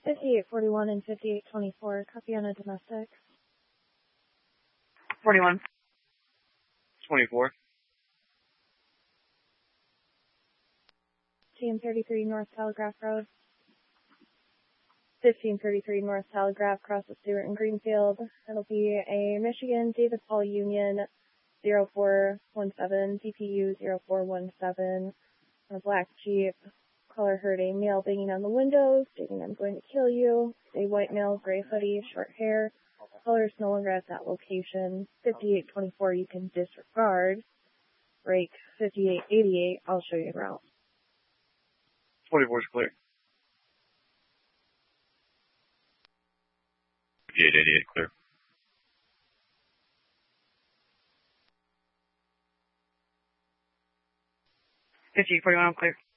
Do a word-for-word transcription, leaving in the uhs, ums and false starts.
fifty-eight forty-one and fifty-eight twenty-four, copy on a domestic. forty-one. twenty-four. fifteen thirty-three North Telegraph Road. fifteen thirty-three North Telegraph, across the Stewart and Greenfield. It'll be a Michigan David Paul Union zero four one seven, D P U zero four one seven, a black Jeep. Caller heard a male banging on the window, stating, "I'm going to kill you." A white male, gray hoodie, short hair. Caller is no longer at that location. fifty-eight twenty-four, you can disregard. Break fifty-eight eighty-eight, I'll show you the route. twenty-four is clear. fifty-eight eighty-eight clear. fifty-eight forty-one, I'm clear.